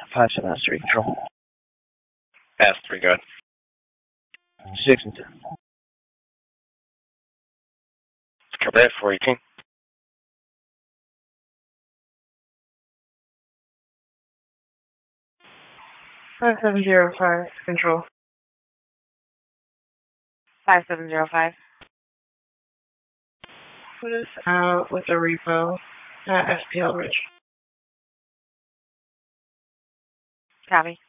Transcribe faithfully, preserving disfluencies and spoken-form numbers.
Five seven nine three control. Pass three, go ahead. Six and ten. Cover that, four eighteen. Five seven zero five control. Five seven zero five. Put us out with a repo at S P L Ridge. Copy.